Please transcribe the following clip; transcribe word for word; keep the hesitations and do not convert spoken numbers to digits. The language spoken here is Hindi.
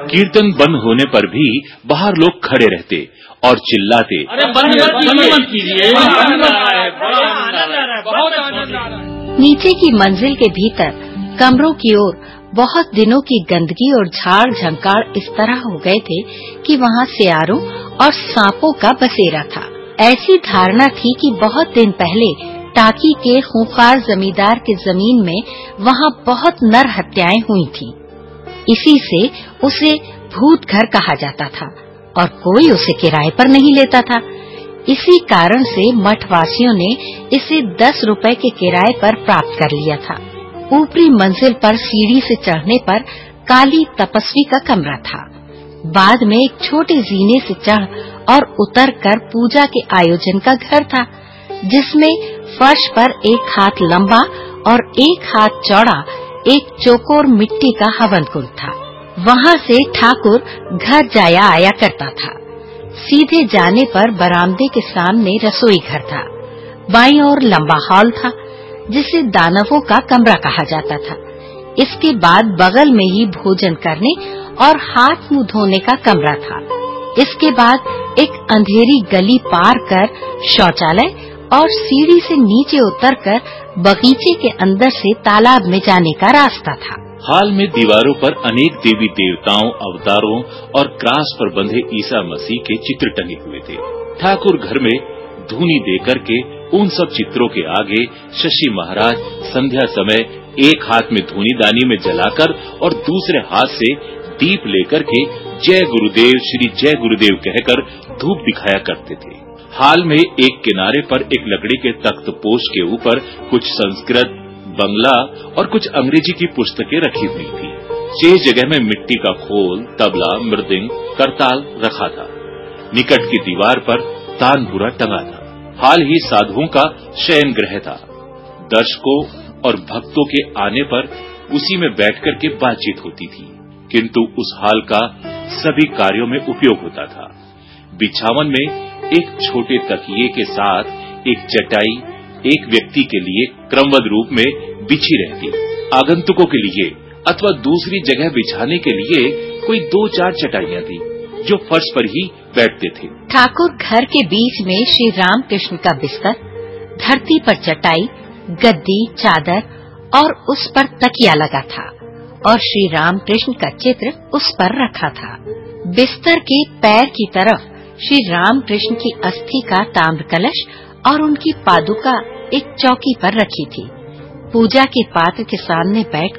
कीर्तन बंद होने पर भी बाहर लोग खड़े रहते और चिल्लाते, अरे बंद मत कीजिए, बहुत आनंद आ रहा है। नीचे की मंजिल के भीतर कमरों की ओर बहुत दिनों की गंदगी और झाड़ झंकार इस तरह हो गए थे कि वहाँ सियारों और सांपों का बसेरा था। ऐसी धारणा थी कि बहुत दिन पहले टाकी के खूंखार जमींदार के जमीन में वहाँ बहुत नर हत्याएं हुई थी। इसी से उसे भूत घर कहा जाता था और कोई उसे किराए पर नहीं लेता था। इसी कारण से मठवासियों ने इसे दस रुपए के किराए पर प्राप्त कर लिया था। ऊपरी मंजिल पर सीढ़ी से चढ़ने पर काली तपस्वी का कमरा था। बाद में एक छोटे जीने से चढ़ और उतर कर पूजा के आयोजन का घर था, जिसमें फर्श पर एक हाथ लंबा और एक हाथ चौड़ा एक चौकोर मिट्टी का हवन कुंड था। वहाँ से ठाकुर घर जाया आया करता था। सीधे जाने पर बरामदे के सामने रसोई घर था। बाईं ओर लंबा हॉल था, जिसे दानवों का कमरा कहा जाता था। इसके बाद बगल में ही भोजन करने और हाथ मुंह धोने का कमरा था। इसके बाद एक अंधेरी गली पार कर शौचालय और सीढ़ी से नीचे उतरकर बगीचे के अंदर से तालाब में जाने का रास्ता था। हाल में दीवारों पर अनेक देवी देवताओं, अवतारों और क्रास पर बंधे ईसा मसीह के चित्र टंगे हुए थे। ठाकुर घर में धूनी देकर के उन सब चित्रों के आगे शशि महाराज संध्या समय एक हाथ में धूनी दानी में जलाकर और दूसरे हाथ से दीप लेकर के जय गुरुदेव, श्री जय गुरुदेव कहकर धूप दिखाया करते थे। हाल में एक किनारे पर एक लकड़ी के तख्त पोष के ऊपर कुछ संस्कृत, बंगला और कुछ अंग्रेजी की पुस्तकें रखी हुई थी। शेष जगह में मिट्टी का खोल, तबला, मृदंग, करताल रखा था। निकट की दीवार पर तानपुरा टंगा था। हाल ही साधुओं का शयन गृह था। दर्शकों और भक्तों के आने पर उसी में बैठकर के बातचीत होती थी, किंतु उस हाल का सभी कार्यों में उपयोग होता था। बिछावन में एक छोटे तकिए के साथ एक चटाई एक व्यक्ति के लिए क्रमबद्ध रूप में बिछी रहती। आगंतुकों के लिए अथवा दूसरी जगह बिछाने के लिए कोई दो चार चटाइयां थी, जो फर्श पर ही बैठते थे। ठाकुर घर के बीच में श्री राम कृष्ण का बिस्तर, धरती पर चटाई, गद्दी, चादर और उस पर तकिया लगा था और श्री राम कृष्ण का चित्र उस पर रखा था। बिस्तर के पैर की तरफ श्री राम कृष्ण की अस्थि का ताम्र कलश और उनकी पादुका एक चौकी पर रखी थी। पूजा के पात्र के सामने बैठ